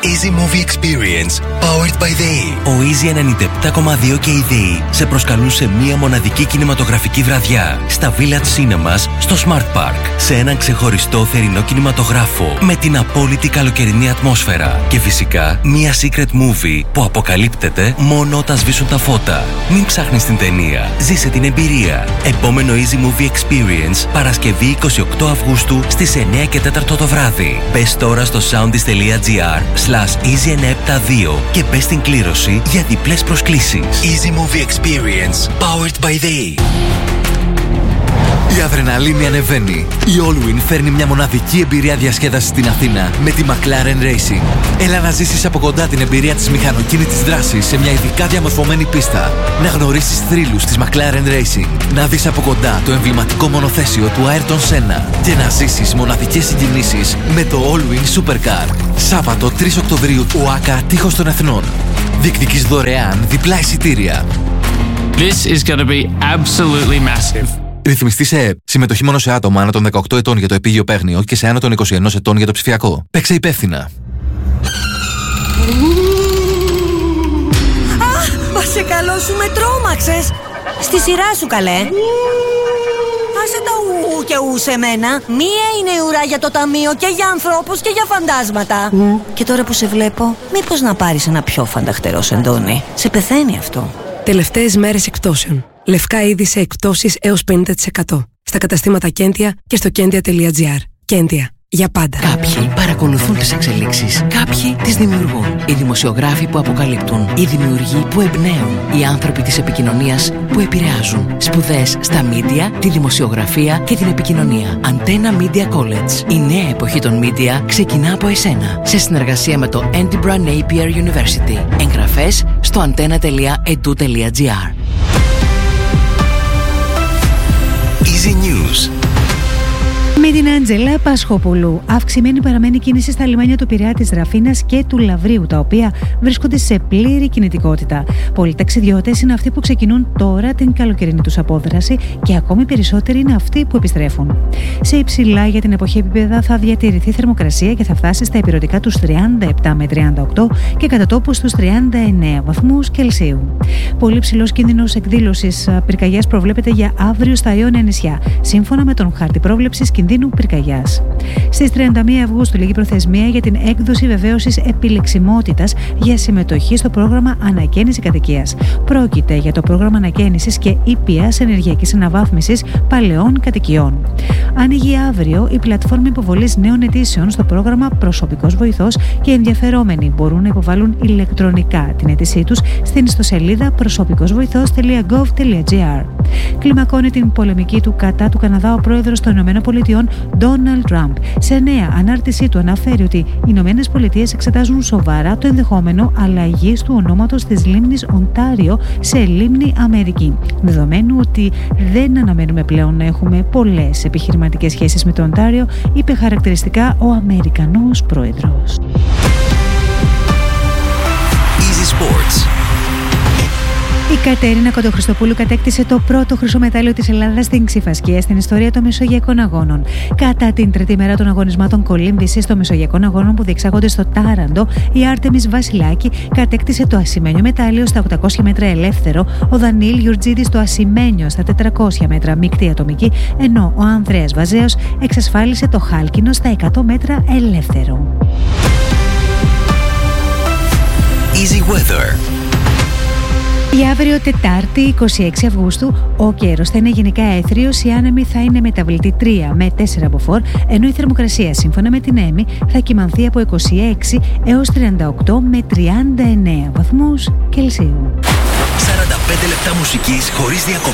Easy Movie Experience, powered by the E. Ο Easy 97,2 και η ΔΕΗ σε προσκαλούν σε μία μοναδική κινηματογραφική βραδιά στα Village Cinemas στο Smart Park. Σε έναν ξεχωριστό θερινό κινηματογράφο με την απόλυτη καλοκαιρινή ατμόσφαιρα. Και φυσικά μία secret movie που αποκαλύπτεται μόνο όταν σβήσουν τα φώτα. Μην ψάχνεις την ταινία. Ζήσε την εμπειρία. Επόμενο Easy Movie Experience Παρασκευή 28 Αυγούστου στις 9 και 4 το βράδυ. Μπες τώρα στο soundis.gr/easy972 και μπες στην κλήρωση για διπλές προσκλήσεις. Easy Movie Experience, powered by the E. Η αδρεναλίνη ανεβαίνει. Η Allwyn φέρνει μια μοναδική εμπειρία διασκέδασης στην Αθήνα με τη McLaren Racing. Έλα να ζήσεις από κοντά την εμπειρία της μηχανοκίνητης δράσης σε μια ειδικά διαμορφωμένη πίστα. Να γνωρίσεις θρύλους της McLaren Racing. Να δεις από κοντά το εμβληματικό μονοθέσιο του Ayrton Senna. Και να ζήσεις μοναδικές συγκινήσεις με το Allwyn Supercar. Σάββατο 3 Οκτωβρίου, ΟΑΚΑ Τείχος των Εθνών. Διεκδικείς δωρεάν διπλά εισιτήρια. This is going to be absolutely massive. Ρυθμιστή σε ΕΕΠ. Συμμετοχή μόνο σε άτομα άνω των 18 ετών για το επίγειο παίγνιο και σε άνω των 21 ετών για το ψηφιακό. Παίξε υπεύθυνα. Σε καλό σου με τρόμαξες. Στη σειρά σου καλέ. Άσε τα ου και ου σε μένα. Μία είναι η ουρά για το ταμείο και για ανθρώπους και για φαντάσματα. Και τώρα που σε βλέπω, μήπως να πάρεις ένα πιο φανταχτερό σεντόνι. Σε πεθαίνει αυτό. Τελευταίες μέρες εκπτώσεων. Λευκά είδη σε εκπτώσεις έως 50%. Στα καταστήματα Κέντια και στο kendia.gr. Κέντια. Για πάντα. Κάποιοι παρακολουθούν τις εξελίξεις. Κάποιοι τις δημιουργούν. Οι δημοσιογράφοι που αποκαλύπτουν. Οι δημιουργοί που εμπνέουν. Οι άνθρωποι της επικοινωνίας που επηρεάζουν. Σπουδές στα μίντια, τη δημοσιογραφία και την επικοινωνία. Antenna Media College. Η νέα εποχή των μίντια ξεκινά από εσένα. Σε συνεργασία με το Edinburgh Napier University. Εγγραφές στο antenna.edu.gr. Easy News. Με την Άντζελα Πασχοπούλου. Αυξημένη παραμένει κίνηση στα λιμάνια του Πειραιά, της Ραφίνας και του Λαβρίου, τα οποία βρίσκονται σε πλήρη κινητικότητα. Πολλοί ταξιδιώτες είναι αυτοί που ξεκινούν τώρα την καλοκαιρινή τους απόδραση και ακόμη περισσότεροι είναι αυτοί που επιστρέφουν. Σε υψηλά για την εποχή επίπεδα θα διατηρηθεί θερμοκρασία και θα φτάσει στα ηπειρωτικά τους 37 με 38 και κατά τόπους στους 39 βαθμούς Κελσίου. Πολύ ψηλός κίνδυνος εκδήλωσης πυρκαγιάς προβλέπεται για αύριο στα Ιόνια νησιά, σύμφωνα με τον χάρτη πρόβλεψης κινδύνου πυρκαγιάς. Στις 31 Αυγούστου λήγει προθεσμία για την έκδοση βεβαίωσης επιλεξιμότητας για συμμετοχή στο πρόγραμμα Ανακαίνιση Κατοικίας. Πρόκειται για το πρόγραμμα ανακαίνισης και ήπιας ενεργειακής αναβάθμισης παλαιών κατοικιών. Ανοίγει αύριο η πλατφόρμα υποβολής νέων αιτήσεων στο πρόγραμμα Προσωπικός Βοηθός και ενδιαφερόμενοι μπορούν να υποβάλουν ηλεκτρονικά την αίτησή τους στην ιστοσελίδα προσωπικοσβοηθός.gov.gr. Κλιμακώνει την πολεμική του κατά του Καναδά ο πρόεδρος των ΗΠΑ Ντόναλντ Τραμπ. Σε νέα ανάρτησή του αναφέρει ότι οι Ηνωμένες Πολιτείες εξετάζουν σοβαρά το ενδεχόμενο αλλαγής του ονόματος της λίμνης Οντάριο σε λίμνη Αμερική. Δεδομένου ότι δεν αναμένουμε πλέον να έχουμε πολλές επιχειρηματικές σχέσεις με το Οντάριο, είπε χαρακτηριστικά ο Αμερικανός πρόεδρος. Easy Sports. Η Κατέρινα Κοντοχρηστοπούλου κατέκτησε το πρώτο χρυσό μετάλλιο της Ελλάδας στην ξιφασκία στην ιστορία των Μεσογειακών Αγώνων. Κατά την τρίτη μέρα των αγωνισμάτων κολύμβησης των Μεσογειακών Αγώνων που διεξάγονται στο Τάραντο, η Άρτεμις Βασιλάκη κατέκτησε το ασημένιο μετάλλιο στα 800 μέτρα ελεύθερο, ο Δανίλ Γιουρτζίδης το ασημένιο στα 400 μέτρα μεικτή ατομική, ενώ ο Ανδρέας Βαζέος εξασφάλισε το χάλκινο στα 100 μέτρα ελεύθερο. Easy Weather. Για αύριο Τετάρτη 26 Αυγούστου ο καιρός θα είναι γενικά έθριος, η άνεμη θα είναι μεταβλητή 3 με 4 μποφόρ, ενώ η θερμοκρασία σύμφωνα με την ΕΜΗ θα κυμανθεί από 26 έως 38 με 39 βαθμούς Κελσίου. 45 λεπτά μουσικής χωρίς διακοπές.